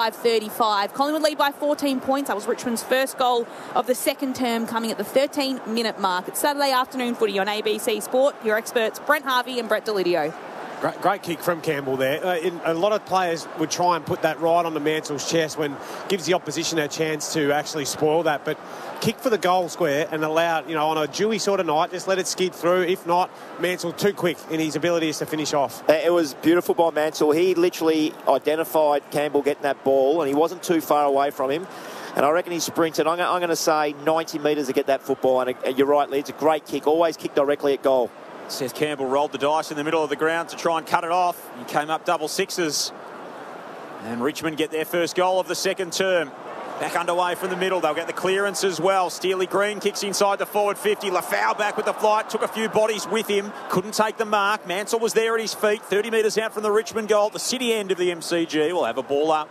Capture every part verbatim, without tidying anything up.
thirty-five thirty-five. Collingwood lead by fourteen points. That was Richmond's first goal of the second term, coming at the thirteen-minute mark. It's Saturday afternoon footy on A B C Sport. Your experts, Brent Harvey and Brett Delidio. Great, great kick from Campbell there. Uh, in, a lot of players would try and put that right on the Mansell's chest when gives the opposition a chance to actually spoil that. But kick for the goal square and allow, you know, on a dewy sort of night, just let it skid through. If not, Mansell too quick in his abilities to finish off. It was beautiful by Mansell. He literally identified Campbell getting that ball, and he wasn't too far away from him. And I reckon he sprinted. I'm, I'm going to say ninety metres to get that football. And uh, you're right, Lee, it's a great kick. Always kick directly at goal. Seth Campbell rolled the dice in the middle of the ground to try and cut it off. He came up double sixes. And Richmond get their first goal of the second term. Back underway from the middle. They'll get the clearance as well. Steely Green kicks inside the forward fifty. Lafau back with the flight. Took a few bodies with him. Couldn't take the mark. Mansell was there at his feet. thirty metres out from the Richmond goal. The city end of the M C G will have a ball up.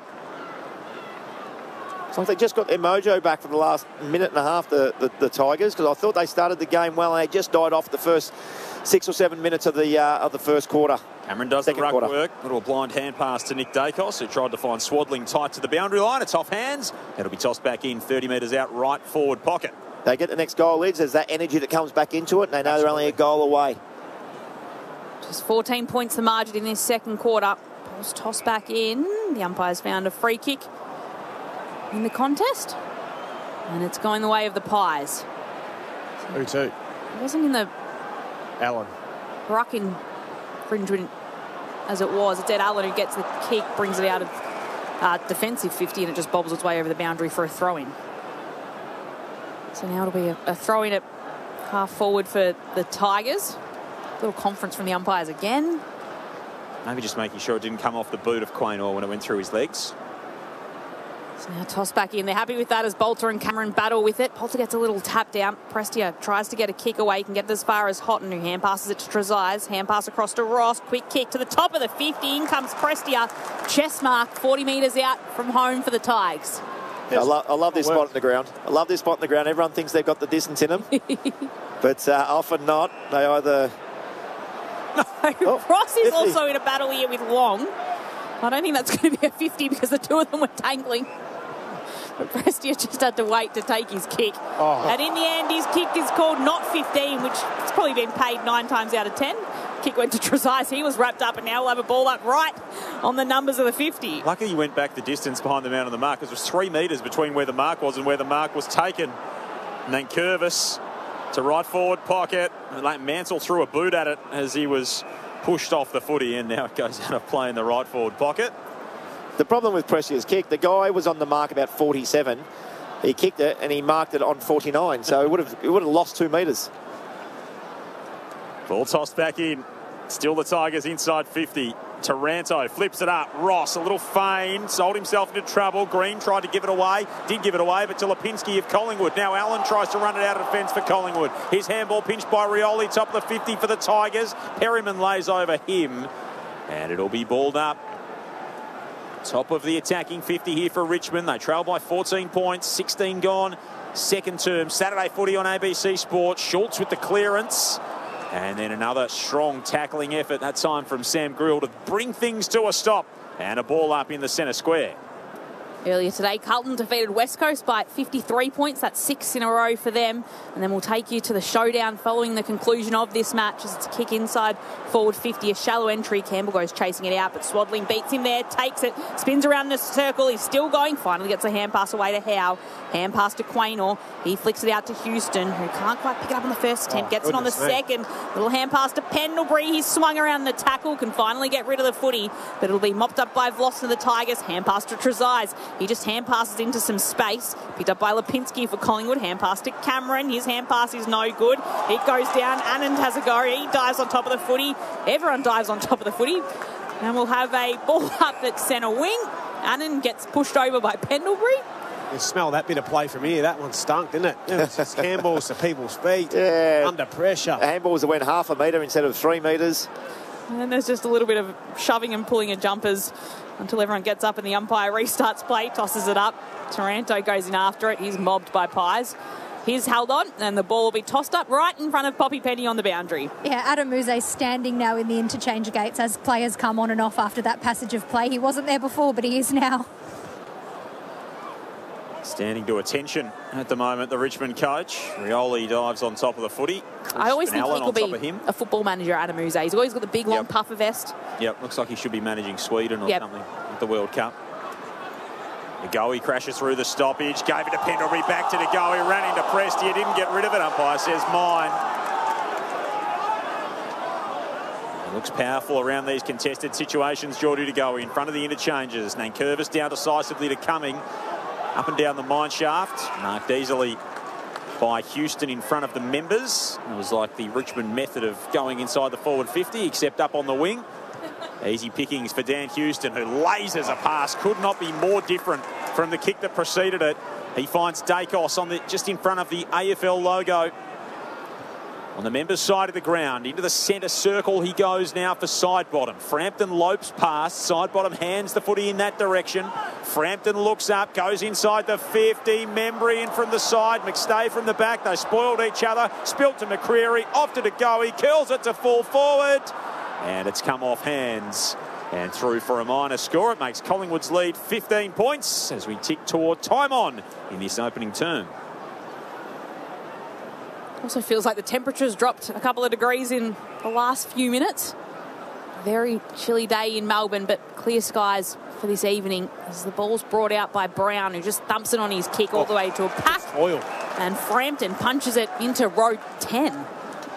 So they just got their mojo back from the last minute and a half, the, the, the Tigers, because I thought they started the game well and they just died off the first six or seven minutes of the uh, of the first quarter. Cameron does Second the ruck quarter. work. Little blind hand pass to Nick Dacos, who tried to find Swaddling tight to the boundary line. It's off hands. It'll be tossed back in thirty metres out right forward pocket. They get the next goal, Lids. There's that energy that comes back into it, and they know Absolutely. They're only a goal away. Just fourteen points the margin in this second quarter. Ball's tossed back in. The umpires found a free kick in the contest, and it's going the way of the Pies. Who to? It wasn't in the Allen. ruck infringement as it was. It's Ed Allen who gets the kick, brings it out of uh, defensive fifty, and it just bobbles its way over the boundary for a throw-in. So now it'll be a, a throw-in at half forward for the Tigers. Little conference from the umpires again. Maybe just making sure it didn't come off the boot of Quaynor when it went through his legs. So now toss back in. They're happy with that as Bolter and Cameron battle with it. Bolter gets a little tap down. Prestia tries to get a kick away. He can get it as far as Houghton, who hand passes it to Trezise. Hand pass across to Ross. Quick kick to the top of the fifty. In comes Prestia. Chest mark, forty metres out from home for the Tigers. I, lo- I love this spot in the ground. I love this spot in the ground. Everyone thinks they've got the distance in them. But uh, often not. They either... No, oh, Ross is fifty. Also in a battle here with Long. I don't think that's going to be a fifty because the two of them were tangling. But Prestia just had to wait to take his kick. Oh. And in the end, his kick is called not fifteen, which has probably been paid nine times out of ten. Kick went to Trezise. He was wrapped up, and now we'll have a ball up right on the numbers of the fifty. Lucky he went back the distance behind the man on the mark, because there was three metres between where the mark was and where the mark was taken. And then Curvis to right forward pocket. And Mansell threw a boot at it as he was pushed off the footy, and now it goes out of play in the right forward pocket. The problem with Prestia's kick, the guy was on the mark about forty-seven. He kicked it and he marked it on forty-nine, so it would have it would have lost two metres. Ball tossed back in. Still the Tigers inside fifty. Taranto flips it up. Ross, a little feign, sold himself into trouble. Green tried to give it away, did give it away, but to Lipinski of Collingwood. Now Allen tries to run it out of defence for Collingwood. His handball pinched by Rioli, top of the fifty for the Tigers. Perryman lays over him, and it'll be balled up. Top of the attacking fifty here for Richmond. They trail by fourteen points, sixteen gone. Second term, Saturday footy on A B C Sport. Schultz with the clearance. And then another strong tackling effort, that time from Sam Grill to bring things to a stop. And a ball up in the centre square. Earlier today, Carlton defeated West Coast by fifty-three points. That's six in a row for them. And then we'll take you to the showdown following the conclusion of this match as it's a kick inside forward fifty, a shallow entry. Campbell goes chasing it out, but Swaddling beats him there, takes it, spins around the circle. He's still going. Finally gets a hand pass away to Howe. Hand pass to Quaynor. He flicks it out to Houston, who can't quite pick it up on the first attempt. Oh, gets it on the me. second. Little hand pass to Pendlebury. He's swung around the tackle, can finally get rid of the footy, but it'll be mopped up by Vloss and the Tigers. Hand pass to Trezise. He just hand passes into some space. Picked up by Lipinski for Collingwood. Hand pass to Cameron. His hand pass is no good. It goes down. Anand has a go. He dives on top of the footy. Everyone dives on top of the footy. And we'll have a ball up at centre wing. Anand gets pushed over by Pendlebury. You smell that bit of play from here. That one stunk, didn't it? It was just handballs to people's feet. Yeah. Under pressure. Handballs that went half a metre instead of three metres. And then there's just a little bit of shoving and pulling of jumpers until everyone gets up and the umpire restarts play, tosses it up. Taranto goes in after it. He's mobbed by Pies. He's held on, and the ball will be tossed up right in front of Poppy Penny on the boundary. Yeah, Adam Muse standing now in the interchange gates as players come on and off after that passage of play. He wasn't there before, but he is now. Standing to attention at the moment, the Richmond coach. Rioli dives on top of the footy. I always think Allen he could on top be of him. a football manager, Adam Uze. He's always got the big, long Yep. puffer vest. Yep, looks like he should be managing Sweden or Yep. something at the World Cup. Ngoe crashes through the stoppage, gave it to Pendlebury, back to Ngoe, ran into Prestia, didn't get rid of it. Umpire says mine. It looks powerful around these contested situations. Geordie Ngoe in front of the interchanges. Nankervis down decisively to Cumming. Up and down the mine shaft. Marked easily by Houston in front of the members. It was like the Richmond method of going inside the forward fifty, except up on the wing. Easy pickings for Dan Houston, who lasers a pass. Could not be more different from the kick that preceded it. He finds Dacos on the just in front of the A F L logo. On the members' side of the ground, into the centre circle he goes now for side bottom. Frampton lopes past, side bottom hands the footy in that direction. Frampton looks up, goes inside the fifty. Membry in from the side, McStay from the back. They spoiled each other. Spilt to McCreary, off to Ngoe, curls it to full forward. And it's come off hands and through for a minor score. It makes Collingwood's lead fifteen points as we tick toward time on in this opening term. Also feels like the temperature's dropped a couple of degrees in the last few minutes. Very chilly day in Melbourne, but clear skies for this evening as the ball's brought out by Brown, who just thumps it on his kick all the way to a pack. Oil. And Frampton punches it into row ten.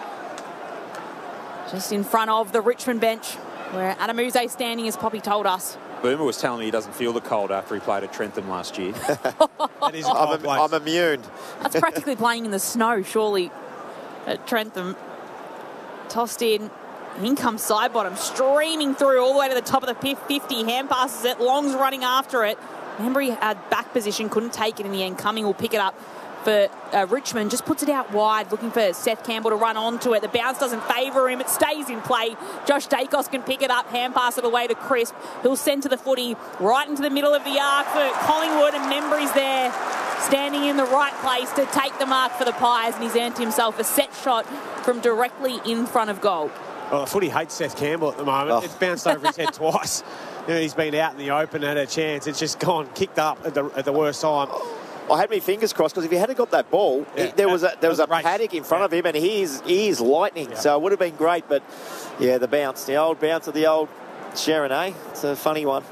Just in front of the Richmond bench, where Adam Uze standing, as Poppy told us. Boomer was telling me he doesn't feel the cold after he played at Trentham last year. That is a I'm, cold im- place. I'm immune. That's practically playing in the snow, surely, at Trentham. Tossed in. In comes side bottom, streaming through all the way to the top of the fifty. Hand passes it. Long's running after it. Remember, he had back position, couldn't take it in the end. Cumming will pick it up for uh, Richmond. Just puts it out wide, looking for Seth Campbell to run onto it. The bounce doesn't favour him. It stays in play. Josh Dacos can pick it up, hand pass it away to Crisp, who'll send to the footy right into the middle of the arc for Collingwood, and Membry's there, standing in the right place to take the mark for the Pies, and he's earned himself a set shot from directly in front of goal. Well, the footy hates Seth Campbell at the moment. Oh. It's bounced over his head twice. You know, he's been out in the open, had a chance. It's just gone, kicked up at the, at the worst time. I had my fingers crossed because if he hadn't got that ball, Yeah. he, there was a there was a Race. paddock in front Yeah. of him, and he is he is lightning. Yeah. So it would have been great, but yeah, the bounce, the old bounce of the old Sharon, eh? It's a funny one.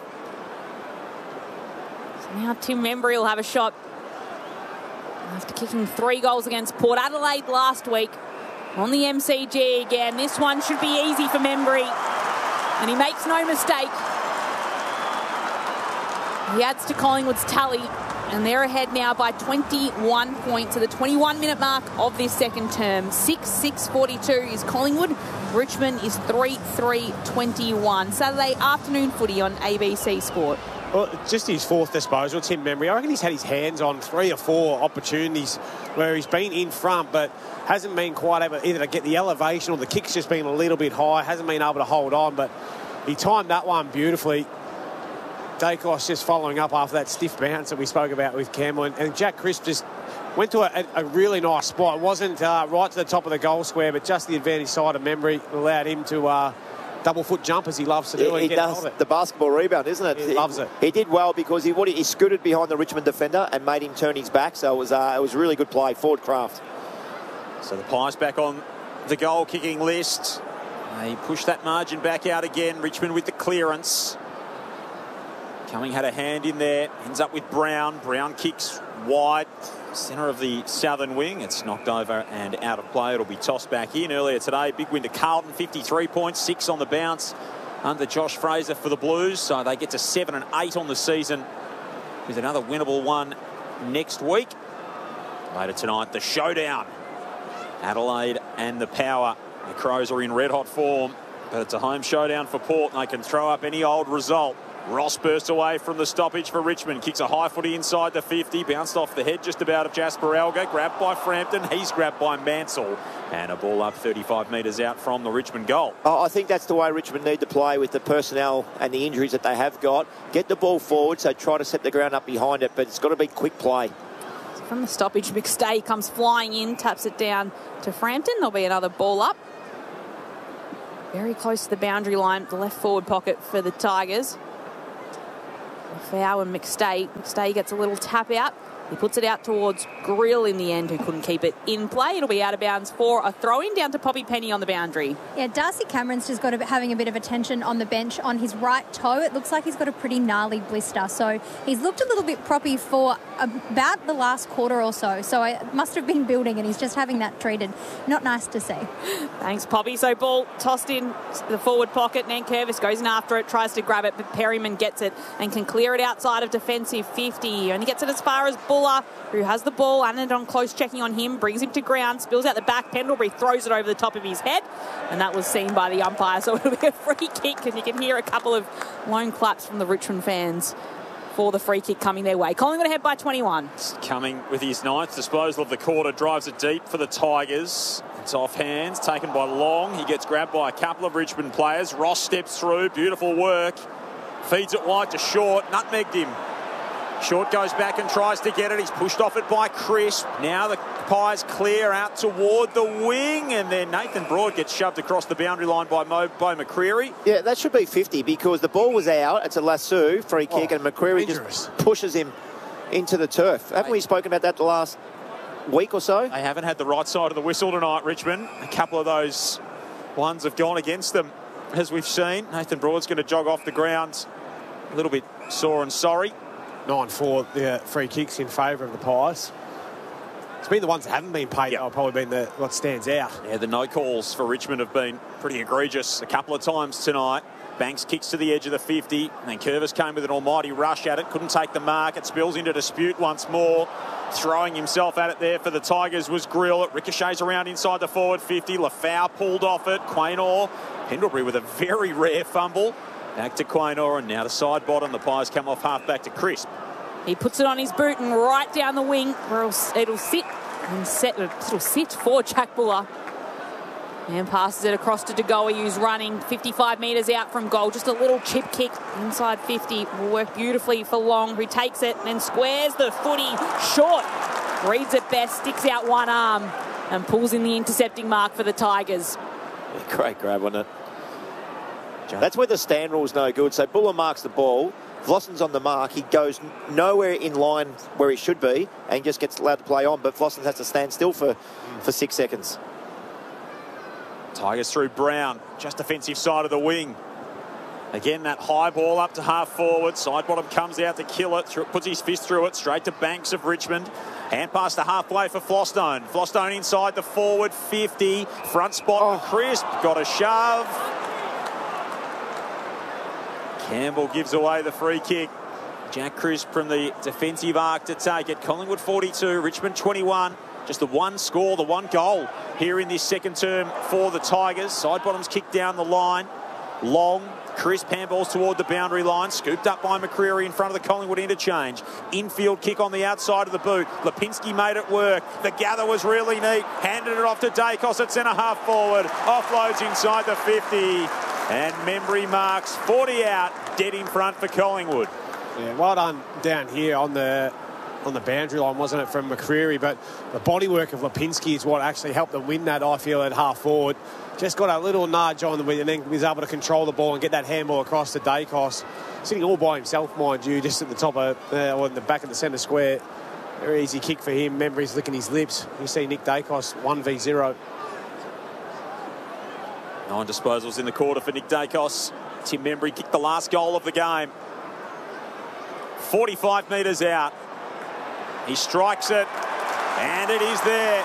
So now Tim Membry will have a shot after kicking three goals against Port Adelaide last week. On the M C G again. This one should be easy for Membry, and he makes no mistake. He adds to Collingwood's tally, and they're ahead now by twenty-one points to the twenty-one minute mark of this second term. six six forty-two is Collingwood. Richmond is three three twenty-one. Saturday afternoon footy on A B C Sport. Well, just his fourth disposal, Tim Membry. I reckon he's had his hands on three or four opportunities where he's been in front, but hasn't been quite able either to get the elevation or the kick's just been a little bit high. Hasn't been able to hold on, but he timed that one beautifully. Dacos just following up after that stiff bounce that we spoke about with Campbell, and, and Jack Crisp just went to a, a really nice spot. It wasn't uh, right to the top of the goal square, but just the advantage side of Membry allowed him to uh, double foot jump as he loves to do. He, and he get does hold of it. the basketball rebound, isn't it? He loves it. He did well because he what, he scooted behind the Richmond defender and made him turn his back. So it was uh, it was really good play, forward craft. So the Pies back on the goal kicking list. They push that margin back out again. Richmond with the clearance. Cumming had a hand in there. Ends up with Brown. Brown kicks wide. Centre of the southern wing. It's knocked over and out of play. It'll be tossed back in. Earlier today, big win to Carlton. fifty-three points, six on the bounce under Josh Fraser for the Blues. So they get to seven and eight on the season with another winnable one next week. Later tonight, the showdown. Adelaide and the Power. The Crows are in red-hot form, but it's a home showdown for Port, and they can throw up any old result. Ross bursts away from the stoppage for Richmond. Kicks a high footy inside the fifty. Bounced off the head just about of Jasper Alga. Grabbed by Frampton. He's grabbed by Mansell. And a ball up thirty-five metres out from the Richmond goal. Oh, I think that's the way Richmond need to play with the personnel and the injuries that they have got. Get the ball forward, so try to set the ground up behind it, but it's got to be quick play. So from the stoppage, McStay comes flying in, taps it down to Frampton. There'll be another ball up. Very close to the boundary line, the left forward pocket for the Tigers. Foul and McStay. McStay gets a little tap out. He puts it out towards Grill in the end, who couldn't keep it in play. It'll be out of bounds for a throw-in down to Poppy Penny on the boundary. Yeah, Darcy Cameron's just got a bit, having a bit of attention on the bench on his right toe. It looks like he's got a pretty gnarly blister. So he's looked a little bit proppy for about the last quarter or so. So it must have been building, and he's just having that treated. Not nice to see. Thanks, Poppy. So ball tossed in the forward pocket. Nankervis goes in after it, tries to grab it, but Perryman gets it and can clear it outside of defensive fifty. And he gets it as far as Buller, who has the ball. Anandon close checking on him, brings him to ground, spills out the back. Pendlebury throws it over the top of his head, and that was seen by the umpire. So it'll be a free kick, and you can hear a couple of lone claps from the Richmond fans for the free kick coming their way. Collingwood ahead by twenty-one. Coming with his ninth disposal of the quarter, drives it deep for the Tigers. It's off hands, taken by Long. He gets grabbed by a couple of Richmond players. Ross steps through, beautiful work. Feeds it wide to Short, nutmegged him. Short goes back and tries to get it. He's pushed off it by Crisp. Now the Pies clear out toward the wing, and then Nathan Broad gets shoved across the boundary line by Mo, Bo McCreary. Yeah, that should be fifty because the ball was out. It's a lasso free kick, oh, and McCreary dangerous. just pushes him into the turf. Haven't we spoken about that the last week or so? They haven't had the right side of the whistle tonight, Richmond. A couple of those ones have gone against them, as we've seen. Nathan Broad's going to jog off the ground a little bit sore and sorry. nine four, the free kicks in favour of the Pies. It's been the ones that haven't been paid. Yep. That have probably been the what stands out. Yeah, the no calls for Richmond have been pretty egregious a couple of times tonight. Banks kicks to the edge of the fifty, and then Curvis came with an almighty rush at it, couldn't take the mark. It spills into dispute once more. Throwing himself at it there for the Tigers was Grill. It ricochets around inside the forward fifty. Lafau pulled off it. Quaynor, Pendlebury with a very rare fumble. Back to Quaynor, and now to side bottom. The Pies come off half back to Crisp. He puts it on his boot and right down the wing where it'll, it'll sit and set, it'll sit for Jack Buller. And passes it across to DeGoey, who's running fifty-five metres out from goal. Just a little chip kick inside fifty. Will work beautifully for Long, who takes it and then squares the footy short. Reads it best, sticks out one arm and pulls in the intercepting mark for the Tigers. Yeah, great grab, wasn't it? That's where the stand rule's no good. So Buller marks the ball. Vlosson's on the mark. He goes nowhere in line where he should be and just gets allowed to play on. But Vlosson has to stand still for, for six seconds. Tigers through Brown. Just defensive side of the wing. Again, that high ball up to half forward. Side bottom comes out to kill it. Through, puts his fist through it. Straight to Banks of Richmond. Hand pass to halfway for Flostone. Flostone inside the forward fifty. Front spot oh. Crisp. Got a shove. Campbell gives away the free kick. Jack Crisp from the defensive arc to take it. Collingwood forty-two, Richmond twenty-one. Just the one score, the one goal here in this second term for the Tigers. Side bottoms kick down the line. Long, Crisp handballs toward the boundary line. Scooped up by McCreary in front of the Collingwood interchange. Infield kick on the outside of the boot. Lipinski made it work. The gather was really neat. Handed it off to Dacos at centre half forward. Offloads inside the fifty. And Membry marks forty out, dead in front for Collingwood. Yeah, well done down here on the on the boundary line, wasn't it, from McCreary? But the bodywork of Lipinski is what actually helped them win that, I feel, at half forward. Just got a little nudge on the wing and then was able to control the ball and get that handball across to Dacos. Sitting all by himself, mind you, just at the top of, uh, or in the back of the centre square. Very easy kick for him. Membry's licking his lips. You see Nick Dacos, one v zero. Nine disposals in the quarter for Nick Dacos. Tim Membry kicked the last goal of the game. forty-five metres out. He strikes it, and it is there.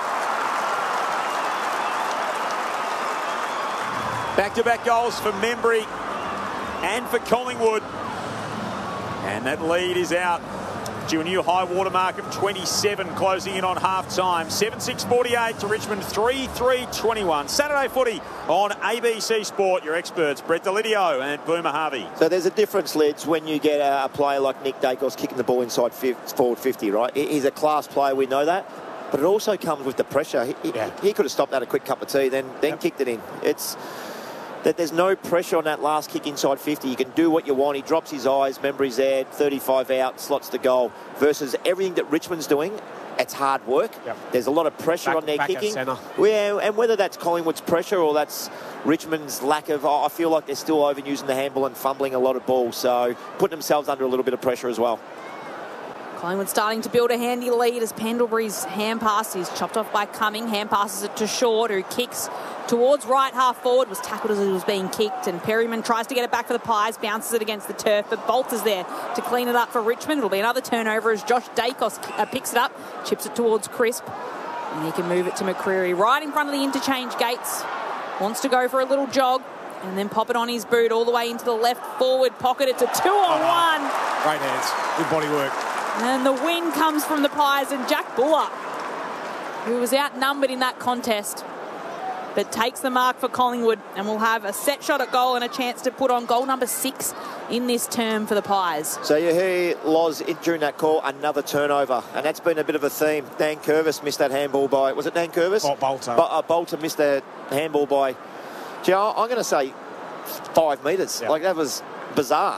Back-to-back goals for Membry and for Collingwood. And that lead is out to a new high watermark of twenty-seven, closing in on half-time. seven six forty-eight to Richmond, three three twenty-one. Saturday footy on A B C Sport. Your experts, Brett Delidio and Boomer Harvey. So there's a difference, Lids, when you get a, a player like Nick Dacos kicking the ball inside forward fifty, right? He's a class player, we know that. But it also comes with the pressure. He, yeah. he, he could have stopped that a quick cup of tea, then, then yep. kicked it in. It's... that there's no pressure on that last kick inside fifty. You can do what you want. He drops his eyes, remember he's there, thirty-five out, slots the goal. Versus everything that Richmond's doing, it's hard work. Yep. There's a lot of pressure Back- on their back at kicking. centre. Yeah, and whether that's Collingwood's pressure or that's Richmond's lack of... I feel like they're still overusing the handball and fumbling a lot of balls, so putting themselves under a little bit of pressure as well. Collingwood starting to build a handy lead as Pendlebury's hand pass is chopped off by Cumming. Hand passes it to Short, who kicks towards right half forward, was tackled as it was being kicked, and Perryman tries to get it back for the Pies, bounces it against the turf, but Bolt is there to clean it up for Richmond. It'll be another turnover as Josh Dacos uh, picks it up, chips it towards Crisp, and he can move it to McCreary right in front of the interchange gates. Wants to go for a little jog and then pop it on his boot all the way into the left forward pocket. It's a two on one. Great hands. Good body work. And the win comes from the Pies and Jack Buller, who was outnumbered in that contest, but takes the mark for Collingwood and will have a set shot at goal and a chance to put on goal number six in this term for the Pies. So you hear Loz in, during that call, another turnover, and that's been a bit of a theme. Dan Curvis missed that handball by... Was it Dan Curvis? Bol- Bolter. Bo- uh, Bolter missed that handball by... Gee, I'm going to say five metres. Yeah. Like, that was bizarre.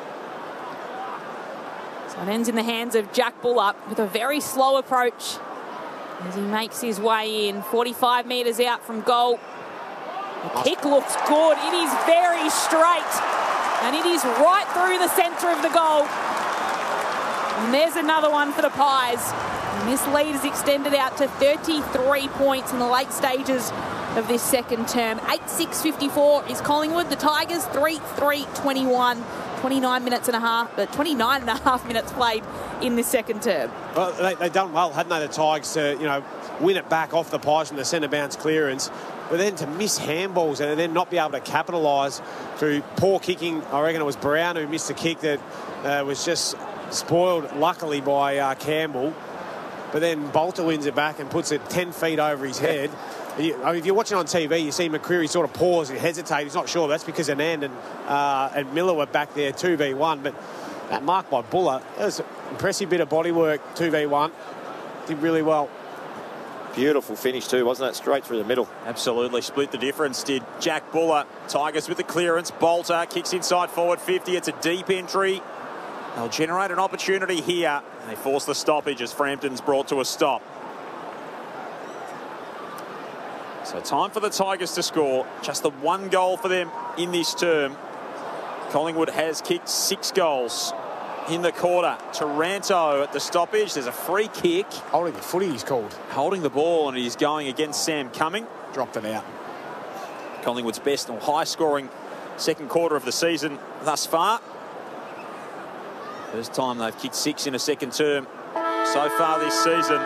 So it ends in the hands of Jack Buller with a very slow approach as he makes his way in, forty-five metres out from goal. The kick looks good. It is very straight, and it is right through the centre of the goal. And there's another one for the Pies. And this lead is extended out to thirty-three points in the late stages of this second term. eight six fifty-four is Collingwood. The Tigers three three twenty-one. twenty-nine minutes and a half, but twenty-nine and a half minutes played in this second term. Well, they, they've done well, hadn't they, the Tigers, to, you know, win it back off the Pies from the centre bounce clearance, but then to miss handballs and then not be able to capitalise through poor kicking. I reckon it was Brown who missed a kick that uh, was just spoiled, luckily, by uh, Campbell. But then Bolter wins it back and puts it ten feet over his head. You, I mean, if you're watching on T V, you see McCreary sort of pause and hesitate. He's not sure. That's because Anand and, uh, and Miller were back there two v one. But that mark by Buller, that was an impressive bit of body work, two v one. Did really well. Beautiful finish too, wasn't it? Straight through the middle. Absolutely. Split the difference, did Jack Buller. Tigers with the clearance. Bolter kicks inside forward fifty. It's a deep entry. They'll generate an opportunity here. They force the stoppage as Frampton's brought to a stop. So time for the Tigers to score. Just the one goal for them in this term. Collingwood has kicked six goals in the quarter. Taranto at the stoppage. There's a free kick. Holding the footy, he's called. Holding the ball, and he's going against Sam Cumming. Dropped it out. Collingwood's best or high-scoring second quarter of the season thus far. First time they've kicked six in a second term so far this season.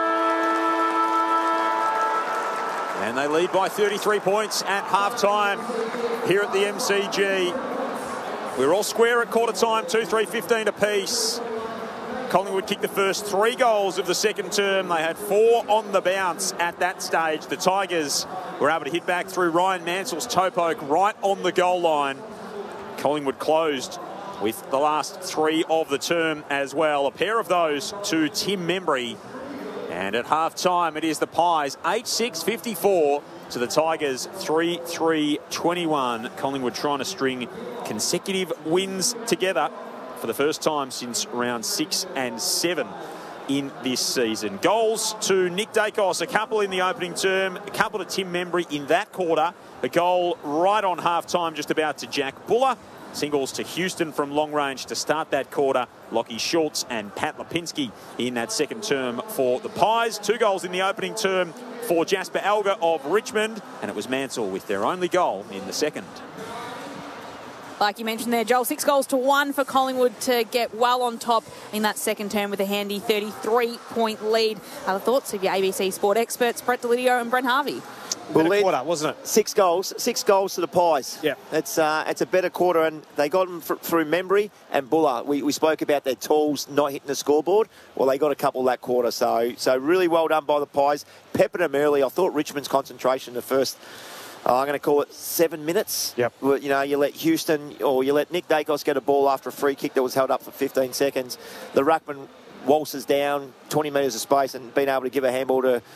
And they lead by thirty-three points at half-time here at the M C G. We're all square at quarter-time, two three fifteen apiece. Collingwood kicked the first three goals of the second term. They had four on the bounce at that stage. The Tigers were able to hit back through Ryan Mansell's toe poke right on the goal line. Collingwood closed with the last three of the term as well. A pair of those to Tim Membry. And at half-time, it is the Pies eight six fifty-four to the Tigers three three twenty-one. Collingwood trying to string consecutive wins together for the first time since round six and seven in this season. Goals to Nick Dacos, a couple in the opening term, a couple to Tim Membry in that quarter, a goal right on half-time just about to Jack Buller. Singles to Houston from long range to start that quarter. Lockie Schultz and Pat Lipinski in that second term for the Pies. Two goals in the opening term for Jasper Alger of Richmond. And it was Mansell with their only goal in the second. Like you mentioned there, Joel, six goals to one for Collingwood to get well on top in that second term with a handy thirty-three point lead. Other thoughts of your A B C Sport experts, Brett Delidio and Brent Harvey? Better Well, quarter, wasn't it? Six goals, six goals to the Pies. Yeah. It's uh, it's a better quarter, and they got them fr- through Membry and Buller. We, we spoke about their tools not hitting the scoreboard. Well, they got a couple that quarter, so so really well done by the Pies. Peppered them early. I thought Richmond's concentration the first, uh, I'm going to call it seven minutes. Yep. Well, you know, you let Houston or you let Nick Dacos get a ball after a free kick that was held up for fifteen seconds. The ruckman waltzes down twenty metres of space and being able to give a handball to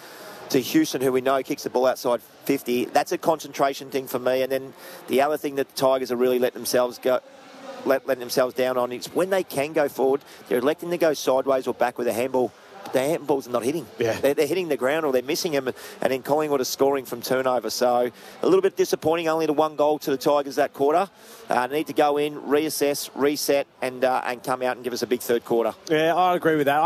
to Houston, who we know kicks the ball outside fifty. That's a concentration thing for me. And then the other thing that the Tigers are really letting themselves go, let, letting themselves down on is when they can go forward, they're electing to go sideways or back with a handball. The handballs are not hitting. Yeah. They're, they're hitting the ground or they're missing them, and then Collingwood is scoring from turnover. So a little bit disappointing, only to one goal to the Tigers that quarter. Uh, need to go in, reassess, reset, and uh, and come out and give us a big third quarter. Yeah, I agree with that.